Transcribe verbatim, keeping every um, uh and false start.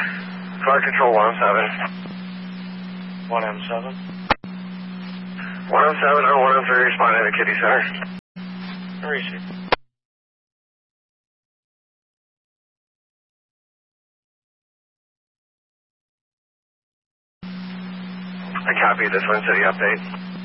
Fire Control one oh seven. one M seven. one oh seven or one oh three responding to the Kitty Center. Receive. I copy this one city update.